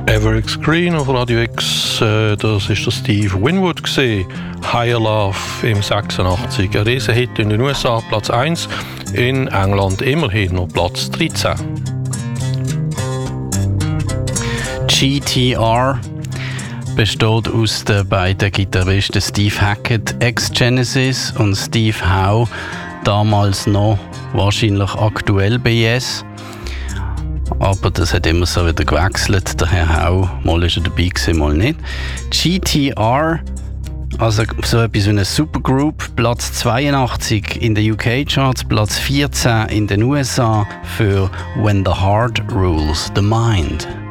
Everex Green auf Radio X, das ist der Steve Winwood gewesen. Higher Love im 86. Ein Riesenhit in den USA, Platz 1, in England immerhin noch Platz 13. GTR besteht aus den beiden Gitarristen Steve Hackett, ex-Genesis, und Steve Howe, damals noch wahrscheinlich aktuell bei Yes. Aber das hat immer so wieder gewechselt. Der Herr Howe, mal ist er dabei gewesen, mal nicht. GTR, also so etwas wie eine Supergroup, Platz 82 in den UK-Charts, Platz 14 in den USA für When the Heart Rules the Mind.